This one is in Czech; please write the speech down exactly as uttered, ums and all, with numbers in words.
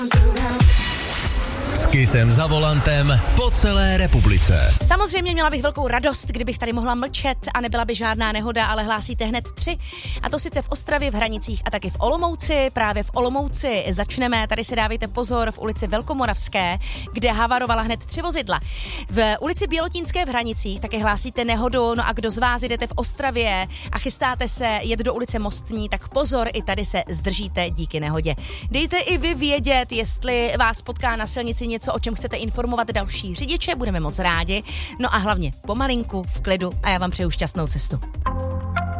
S Kissem za volantem po celé republice. Samozřejmě měla bych velkou radost, kdybych tady mohla mlčet a nebyla by žádná nehoda, ale hlásíte hned tři. A to sice v Ostravě, v Hranicích a taky v Olomouci. Právě v Olomouci začneme, tady si dávejte pozor, v ulici Velkomoravské, kde havarovala hned tři vozidla. V ulici Bělotínské v Hranicích taky hlásíte nehodu, no a kdo z vás jdete v Ostravě a chystáte se jet do ulice Mostní, tak pozor, i tady se zdržíte díky nehodě. Dejte i vy vědět, jestli vás potká na silnici něco, o čem chcete informovat další řidiče, budeme moc rádi. No a hlavně pomalinku, v klidu a já vám přeju šťastnou cestu.